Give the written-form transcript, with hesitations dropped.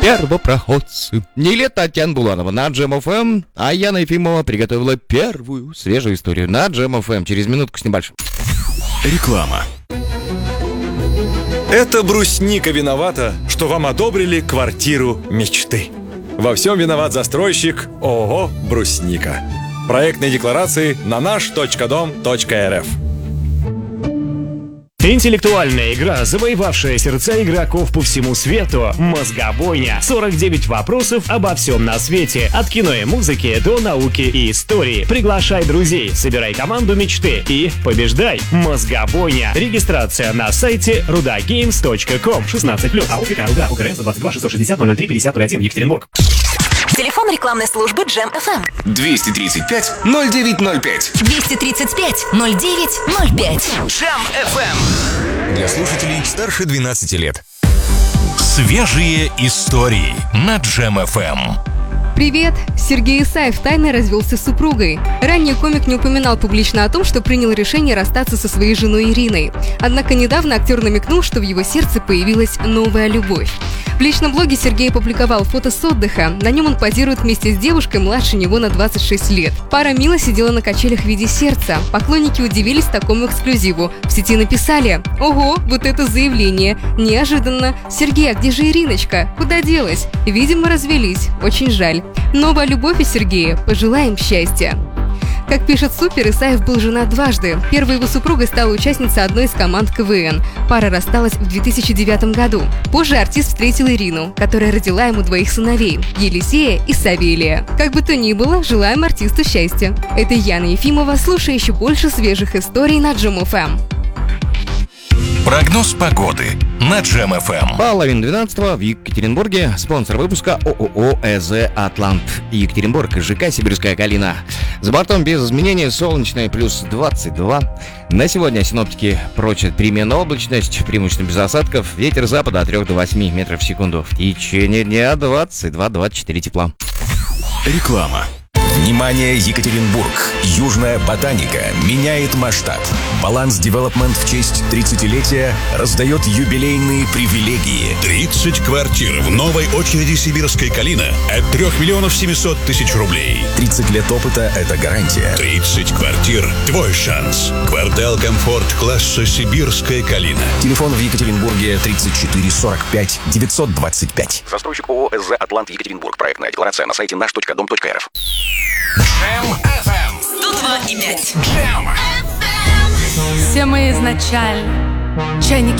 Первопроходцы. Нилетто Татьяна Буланова на Джем ФМ, а Яна Ефимова приготовила первую свежую историю на Джем ФМ. Через минутку с небольшим. Реклама. Это брусника виновата, что вам одобрили квартиру мечты. Во всем виноват застройщик ООО «Брусника». Проектные декларации на наш.дом.рф. Интеллектуальная игра, завоевавшая сердца игроков по всему свету. Мозгобойня. 49 вопросов обо всем на свете. От кино и музыки до науки и истории. Приглашай друзей, собирай команду мечты и побеждай. Мозгобойня. Регистрация на сайте rudagames.com. 16+. АО «Руда», УКРН 122 660 003 5001, Екатеринбург. Телефон рекламной службы Джем ФМ. 235-0905. 235-0905. Джем ФМ. Для слушателей старше 12 лет. Свежие истории на Джем ФМ. Привет! Сергей Исаев тайно развелся с супругой. Ранее комик не упоминал публично о том, что принял решение расстаться со своей женой Ириной. Однако недавно актер намекнул, что в его сердце появилась новая любовь. В личном блоге Сергей опубликовал фото с отдыха. На нем он позирует вместе с девушкой младше него на 26 лет. Пара мило сидела на качелях в виде сердца. Поклонники удивились такому эксклюзиву. В сети написали: «Ого, вот это заявление! Неожиданно! Сергей, а где же Ириночка? Куда делась? Видимо, развелись. Очень жаль. Новая любовь из Сергея. Пожелаем счастья». Как пишет Супер, Исаев был женат дважды. Первой его супругой стала участница одной из команд КВН. Пара рассталась в 2009 году. Позже артист встретил Ирину, которая родила ему двоих сыновей – Елисея и Савелия. Как бы то ни было, желаем артисту счастья. Это Яна Ефимова. Слушай еще больше свежих историй на Джем ФМ. Прогноз погоды на Джем ФМ. Половина 12-го в Екатеринбурге. Спонсор выпуска ООО «ЭЗ Атлант». Екатеринбург, ЖК «Сибирская калина». За бортом без изменений солнечное плюс 22. На сегодня синоптики прочат переменную облачность, преимущественно без осадков. Ветер запада от 3 до 8 метров в секунду. В течение дня 22-24 тепла. Реклама. Внимание, Екатеринбург! Южная ботаника меняет масштаб. Баланс Девелопмент в честь 30-летия раздает юбилейные привилегии. 30 квартир в новой очереди «Сибирская калина» от 3 миллионов 700 тысяч рублей. 30 лет опыта – это гарантия. 30 квартир – твой шанс. Квартал комфорт класса «Сибирская калина». Телефон в Екатеринбурге 34 45 925. Застройщик ООО «ЭЗ Атлант Екатеринбург». Проектная декларация на сайте наш.дом.рф. Джем ФМ 102,5. Джем. Все мы изначально чайники